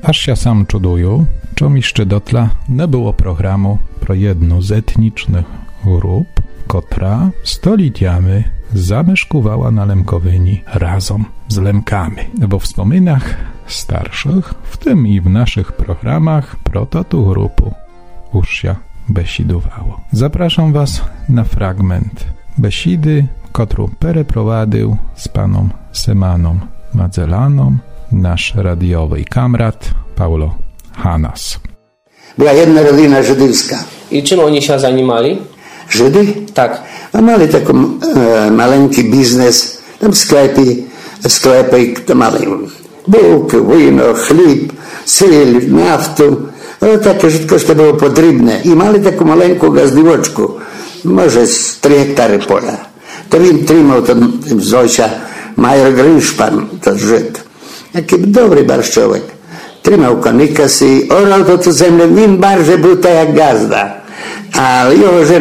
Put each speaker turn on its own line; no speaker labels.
Аж я сам чудую, чому ще дотла не було програму про jedną z etnicznych grup, która stoleciami zamieszkowała na Lemkowyni razem z Lemkami. Bo w wspominach starszych, w tym i w naszych programach, pro tatu grupu już się besidowało. Zapraszam was na fragment besidy, którą pereprowadził z panem Semaną Mazellaną nasz radiowy kamrat Paulo Hanas.
Była jedna rodzina żydowska.
I czym oni się zajmowali?
Żydy?
Tak.
A mieli taki maleńki biznes, tam sklepy, to mali bułki, wino, chleb, syl, naftu. Ale takie wszystko, co było potrzebne. I mieli taką maleńką gazdóweczkę, może z 3 hektary pola. To im trzymał ten Zosia Major Gryszpan, to Żyd. Jaki dobry barszczołek. Trzymał konika i orał to zemlę, nim bardziej był tak jak gazda. A jego